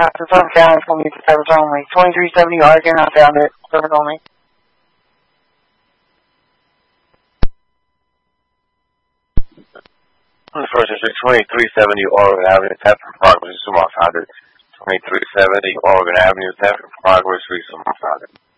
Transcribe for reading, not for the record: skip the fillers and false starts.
It's on counter for me for service only. 2370 Argon, I found it. Service only. First District, 2370 Oregon Avenue, Tafton Progress, Sumo found it. 2370 Oregon Avenue, Tafton Progress, Sumo found it.